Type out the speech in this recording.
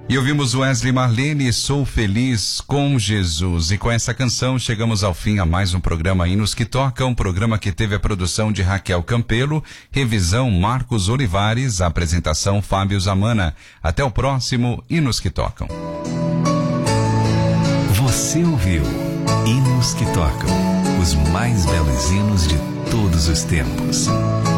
E ouvimos Wesley Marlene, Sou Feliz com Jesus. E com essa canção chegamos ao fim a mais um programa Hinos que Tocam, um programa que teve a produção de Raquel Campelo, revisão Marcos Olivares, apresentação Fábio Zamana. Até o próximo Hinos que Tocam. Você ouviu Hinos que Tocam, os mais belos hinos de todos os tempos.